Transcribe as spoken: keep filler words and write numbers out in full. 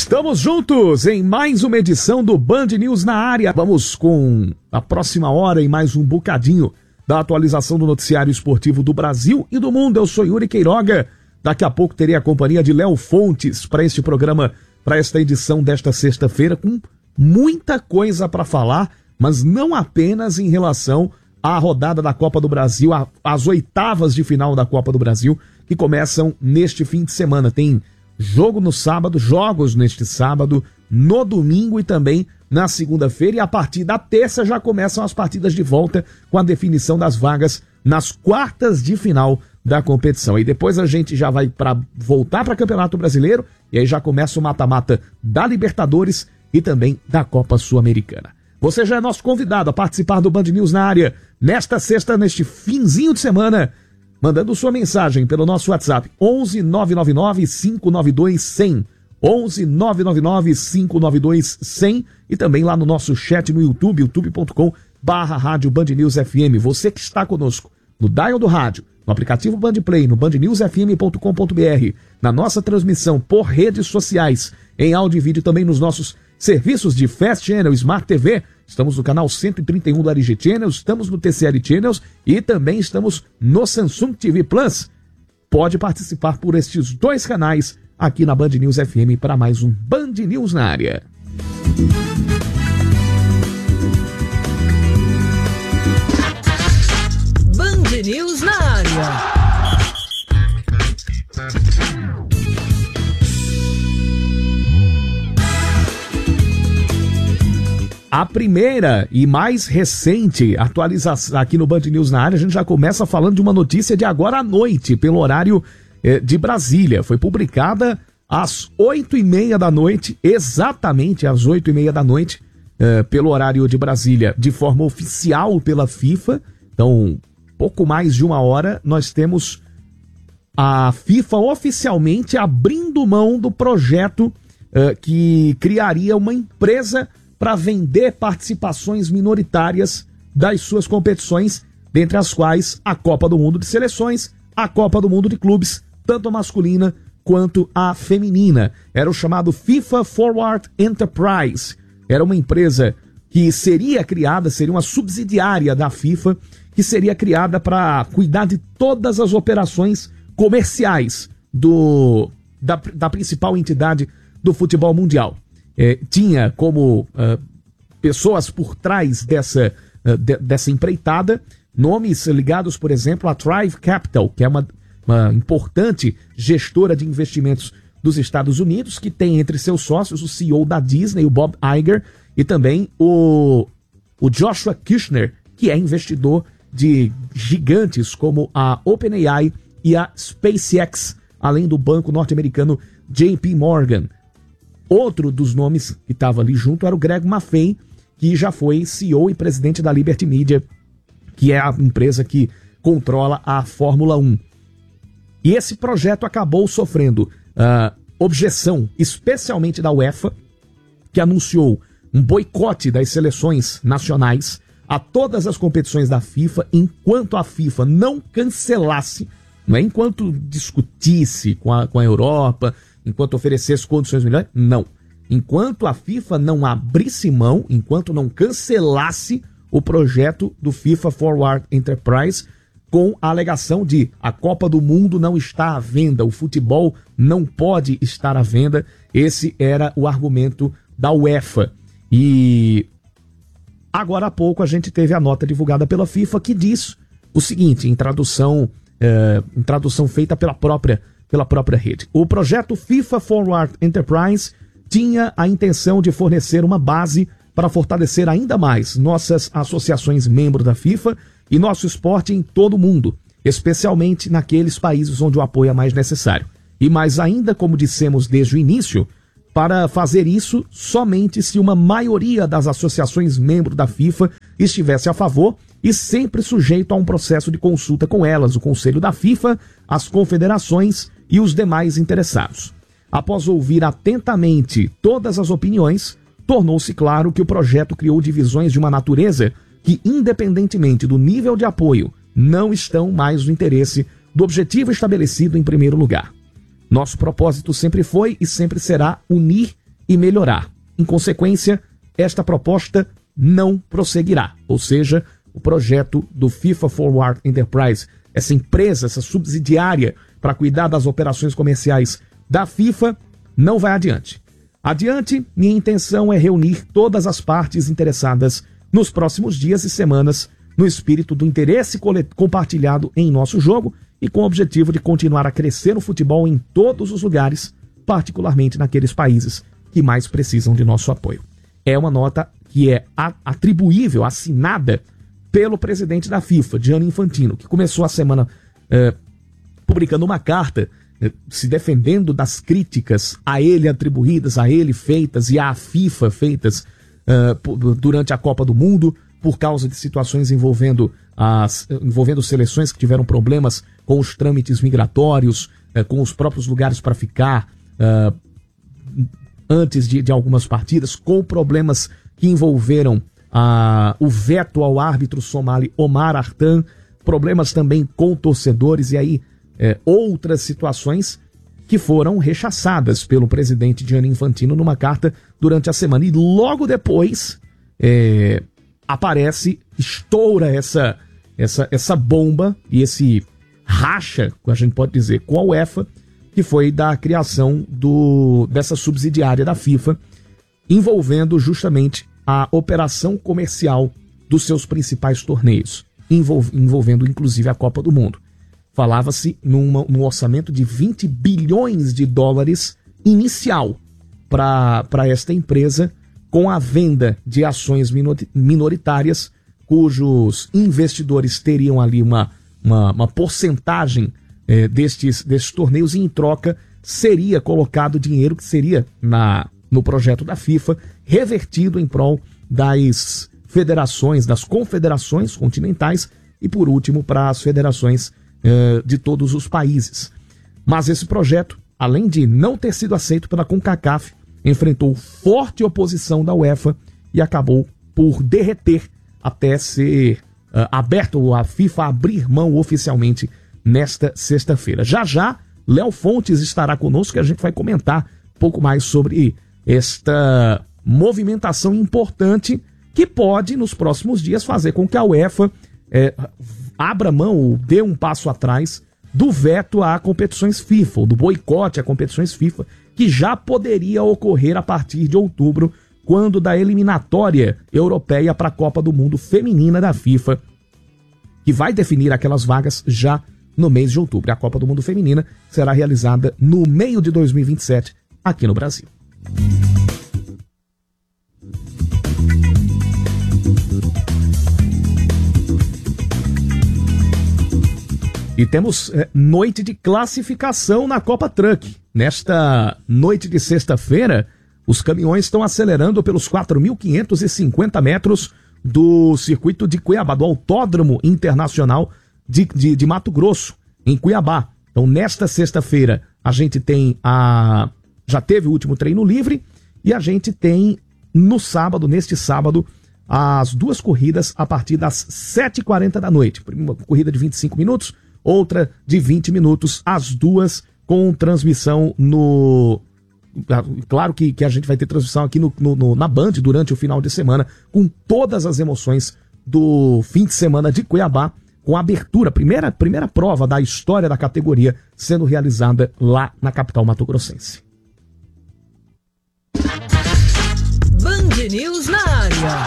Estamos juntos em mais uma edição do Band News na área. Vamos com a próxima hora e mais um bocadinho da atualização do noticiário esportivo do Brasil e do mundo. Eu sou Yuri Queiroga. Daqui a pouco terei a companhia de Léo Fontes para este programa, para esta edição desta sexta-feira, com muita coisa para falar, mas não apenas em relação à rodada da Copa do Brasil, às oitavas de final da Copa do Brasil, que começam neste fim de semana. Tem jogo no sábado, jogos neste sábado, no domingo e também na segunda-feira. E a partir da terça já começam as partidas de volta com a definição das vagas nas quartas de final da competição. E depois a gente já vai para voltar para Campeonato Brasileiro e aí já começa o mata-mata da Libertadores e também da Copa Sul-Americana. Você já é nosso convidado a participar do Band News na área nesta sexta, neste finzinho de semana, mandando sua mensagem pelo nosso WhatsApp onze nove nove nove cinco nove dois zero zero, onze nove nove nove cinco nove dois zero zero e também lá no nosso chat no YouTube, youtube ponto com barra rádio Band News F M. Você que está conosco no dial do rádio, no aplicativo Band Play, no band news f m ponto com ponto b r, na nossa transmissão por redes sociais, em áudio e vídeo também nos nossos serviços de Fast Channel, Smart T V. Estamos no canal cento e trinta e um do R G Channels, estamos no T C L Channels e também estamos no Samsung T V Plus. Pode participar por estes dois canais aqui na Band News F M para mais um Band News na área. Band News na área. A primeira e mais recente atualização aqui no Band News na área, a gente já começa falando de uma notícia de agora à noite, pelo horário eh, de Brasília. Foi publicada às oito e meia da noite, exatamente às oito e meia da noite, eh, pelo horário de Brasília, de forma oficial pela FIFA. Então, pouco mais de uma hora, nós temos a FIFA oficialmente abrindo mão do projeto eh, que criaria uma empresa para vender participações minoritárias das suas competições, dentre as quais a Copa do Mundo de Seleções, a Copa do Mundo de Clubes, tanto a masculina quanto a feminina. Era o chamado FIFA Forward Enterprise. Era uma empresa que seria criada, seria uma subsidiária da FIFA, que seria criada para cuidar de todas as operações comerciais do, da, da principal entidade do futebol mundial. É, tinha como uh, pessoas por trás dessa, uh, de, dessa empreitada nomes ligados, por exemplo, a Thrive Capital, que é uma, uma importante gestora de investimentos dos Estados Unidos, que tem entre seus sócios o C E O da Disney, o Bob Iger, e também o, o Joshua Kirchner, que é investidor de gigantes como a OpenAI e a SpaceX, além do banco norte-americano J P Morgan. Outro dos nomes que estava ali junto era o Greg Maffei, que já foi C E O e presidente da Liberty Media, que é a empresa que controla a Fórmula um. E esse projeto acabou sofrendo uh, objeção, especialmente da UEFA, que anunciou um boicote das seleções nacionais a todas as competições da FIFA, enquanto a FIFA não cancelasse, não é enquanto discutisse com a, com a Europa, enquanto oferecesse condições melhores, não. Enquanto a FIFA não abrisse mão, enquanto não cancelasse o projeto do FIFA Forward Enterprise, com a alegação de a Copa do Mundo não está à venda, o futebol não pode estar à venda. Esse era o argumento da UEFA. E agora há pouco a gente teve a nota divulgada pela FIFA que diz o seguinte, em tradução, é, em tradução feita pela própria pela própria rede. O projeto FIFA Forward Enterprise tinha a intenção de fornecer uma base para fortalecer ainda mais nossas associações membros da FIFA e nosso esporte em todo o mundo, especialmente naqueles países onde o apoio é mais necessário. E mais ainda, como dissemos desde o início, para fazer isso somente se uma maioria das associações membros da FIFA estivesse a favor e sempre sujeito a um processo de consulta com elas, o Conselho da FIFA, as confederações e os demais interessados. Após ouvir atentamente todas as opiniões, tornou-se claro que o projeto criou divisões de uma natureza que, independentemente do nível de apoio, não estão mais no interesse do objetivo estabelecido em primeiro lugar. Nosso propósito sempre foi e sempre será unir e melhorar. Em consequência, esta proposta não prosseguirá. Ou seja, o projeto do FIFA Forward Enterprise, essa empresa, essa subsidiária para cuidar das operações comerciais da FIFA, não vai adiante. Adiante, minha intenção é reunir todas as partes interessadas nos próximos dias e semanas no espírito do interesse compartilhado em nosso jogo e com o objetivo de continuar a crescer no futebol em todos os lugares, particularmente naqueles países que mais precisam de nosso apoio. É uma nota que é atribuível, assinada pelo presidente da FIFA, Gianni Infantino, que começou a semana eh, publicando uma carta eh, se defendendo das críticas a ele atribuídas, a ele feitas e à FIFA feitas eh, durante a Copa do Mundo, por causa de situações envolvendo, as, envolvendo seleções que tiveram problemas com os trâmites migratórios, eh, com os próprios lugares para ficar eh, antes de, de algumas partidas, com problemas que envolveram ah, o veto ao árbitro somali Omar Artan, problemas também com torcedores e aí eh, outras situações que foram rechaçadas pelo presidente Gianni Infantino numa carta durante a semana. E logo depois eh, aparece, estoura essa, essa, essa bomba e esse racha, a gente pode dizer, com a UEFA, que foi da criação do, dessa subsidiária da FIFA, envolvendo justamente a operação comercial dos seus principais torneios, envolv, envolvendo inclusive a Copa do Mundo. Falava-se numa, num orçamento de vinte bilhões de dólares inicial para esta empresa, com a venda de ações minoritárias, cujos investidores teriam ali uma, uma, uma porcentagem eh, destes, destes torneios, e em troca seria colocado dinheiro que seria na, no projeto da FIFA, revertido em prol das federações, das confederações continentais e, por último, para as federações eh, de todos os países. Mas esse projeto, além de não ter sido aceito pela CONCACAF, enfrentou forte oposição da UEFA e acabou por derreter até ser uh, aberto, a FIFA abrir mão oficialmente nesta sexta-feira. Já já, Léo Fontes estará conosco e a gente vai comentar um pouco mais sobre esta movimentação importante que pode, nos próximos dias, fazer com que a UEFA eh, abra mão ou dê um passo atrás do veto a competições FIFA, ou do boicote a competições FIFA, que já poderia ocorrer a partir de outubro, quando da eliminatória europeia para a Copa do Mundo Feminina da FIFA, que vai definir aquelas vagas já no mês de outubro. A Copa do Mundo Feminina será realizada no meio de dois mil e vinte e sete, aqui no Brasil. E temos é, noite de classificação na Copa Truck. Nesta noite de sexta-feira, os caminhões estão acelerando pelos quatro mil quinhentos e cinquenta metros do circuito de Cuiabá, do Autódromo Internacional de, de, de Mato Grosso, em Cuiabá. Então, nesta sexta-feira, a gente tem a... já teve o último treino livre e a gente tem no sábado, neste sábado, as duas corridas a partir das sete e quarenta da noite. Uma corrida de vinte e cinco minutos, outra de vinte minutos, as duas com transmissão no... Claro que, que a gente vai ter transmissão aqui no, no, no, na Band durante o final de semana, com todas as emoções do fim de semana de Cuiabá, com a abertura, primeira, primeira prova da história da categoria sendo realizada lá na capital mato-grossense. Band News na